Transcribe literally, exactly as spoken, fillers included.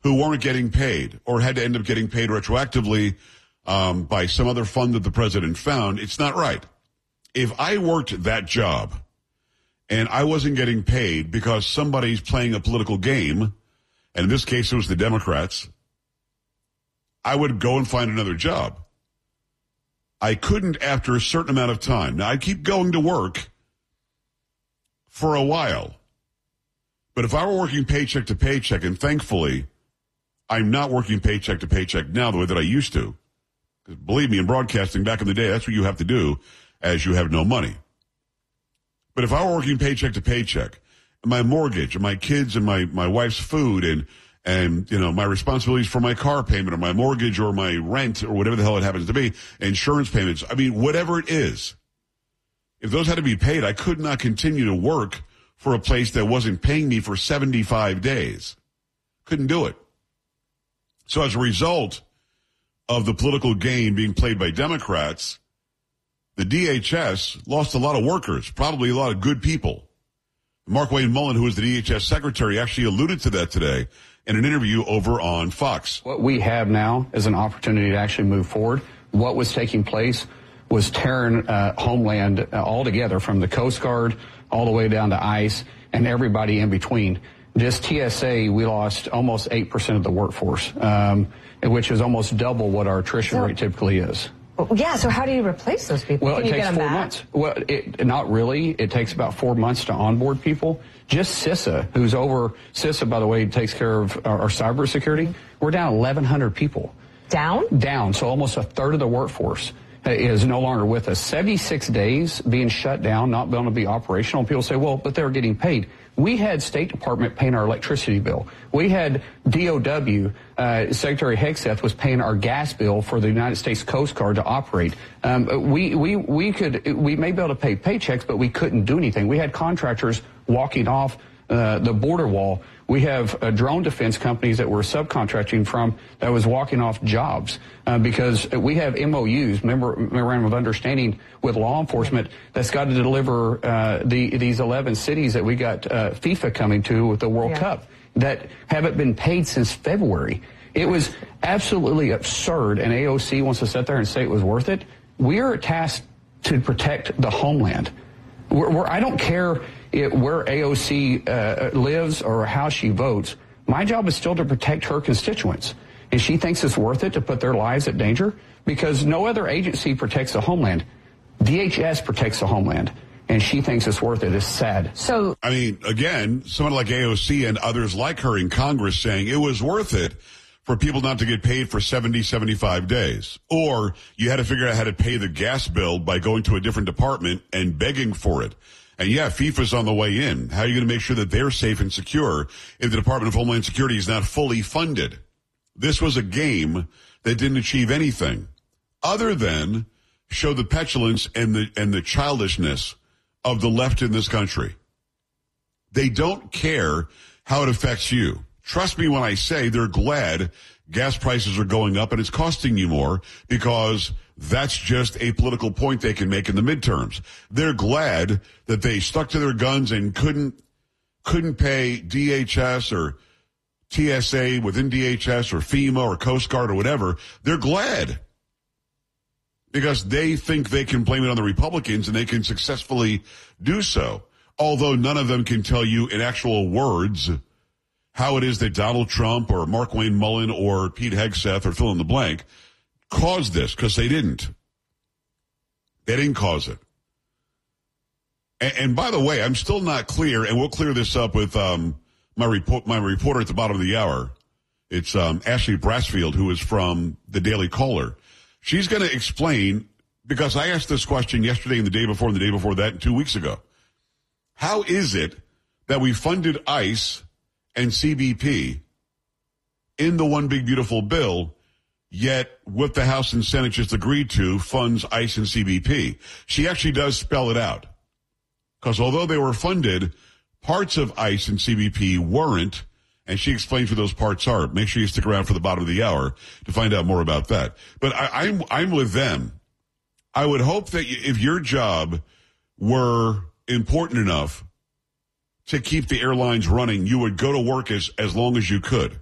who weren't getting paid or had to end up getting paid retroactively um, by some other fund that the president found. It's not right. If I worked that job and I wasn't getting paid because somebody's playing a political game, and in this case it was the Democrats, I would go and find another job. I couldn't after a certain amount of time. Now, I'd keep going to work for a while. But if I were working paycheck to paycheck, and thankfully, I'm not working paycheck to paycheck now the way that I used to. Because believe me, in broadcasting back in the day, that's what you have to do as you have no money. But if I were working paycheck to paycheck, my mortgage and my kids and my, my wife's food and, and, you know, my responsibilities for my car payment or my mortgage or my rent or whatever the hell it happens to be, insurance payments, I mean, whatever it is, if those had to be paid, I could not continue to work for a place that wasn't paying me for seventy-five days. Couldn't do it. So as a result of the political game being played by Democrats, the D H S lost a lot of workers, probably a lot of good people. Mark Wayne Mullen, who is the D H S secretary, actually alluded to that today in an interview over on Fox. What we have now is an opportunity to actually move forward. What was taking place was tearing uh, Homeland uh, altogether, from the Coast Guard all the way down to ICE and everybody in between. Just T S A, we lost almost eight percent of the workforce, um, which is almost double what our attrition so, rate typically is. Yeah, so how do you replace those people? Well, Can it you takes get them four back? months. Well, it, not really. It takes about four months to onboard people. Just CISA, who's over, CISA, by the way, takes care of our, our cybersecurity. We're down eleven hundred people. Down? Down. So almost a third of the workforce is no longer with us. seventy-six days being shut down, not being able to be operational. People say, well, but they're getting paid. We had State Department paying our electricity bill. We had D O W, uh, Secretary Hegseth was paying our gas bill for the United States Coast Guard to operate. Um, we, we, we could, we may be able to pay paychecks, but we couldn't do anything. We had contractors walking off uh, the border wall. We have uh, drone defense companies that we're subcontracting from that was walking off jobs uh, because we have M O Us, member, memorandum of understanding with law enforcement, that's got to deliver uh, the, these eleven cities that we got uh, FIFA coming to with the World yeah. Cup that haven't been paid since February. It was absolutely absurd, and A O C wants to sit there and say it was worth it. We are tasked to protect the homeland. We're, we're, I don't care it, where A O C uh, lives or how she votes. My job is still to protect her constituents. And she thinks it's worth it to put their lives at danger because no other agency protects the homeland. D H S protects the homeland. And she thinks it's worth it. It's sad. So, I mean, again, someone like A O C and others like her in Congress saying it was worth it for people not to get paid for seventy, seventy-five days. Or you had to figure out how to pay the gas bill by going to a different department and begging for it. And yeah, FIFA's on the way in. How are you going to make sure that they're safe and secure if the Department of Homeland Security is not fully funded? This was a game that didn't achieve anything other than show the petulance and the, and the childishness of the left in this country. They don't care how it affects you. Trust me when I say they're glad gas prices are going up and it's costing you more because that's just a political point they can make in the midterms. They're glad that they stuck to their guns and couldn't couldn't pay D H S or T S A within D H S or FEMA or Coast Guard or whatever. They're glad because they think they can blame it on the Republicans and they can successfully do so. Although none of them can tell you in actual words how it is that Donald Trump or Mark Wayne Mullen or Pete Hegseth or fill in the blank caused this, because they didn't. They didn't cause it. And, and by the way, I'm still not clear, and we'll clear this up with um, my report, my reporter at the bottom of the hour. It's um, Ashley Brassfield, who is from the Daily Caller. She's going to explain, because I asked this question yesterday and the day before and the day before that and two weeks ago. How is it that we funded ICE and C B P in the One Big Beautiful Bill, yet what the House and Senate just agreed to funds ICE and C B P? She actually does spell it out. Because although they were funded, parts of ICE and C B P weren't, and she explains what those parts are. Make sure you stick around for the bottom of the hour to find out more about that. But I, I'm, I'm with them. I would hope that if your job were important enough to keep the airlines running, you would go to work as, as long as you could.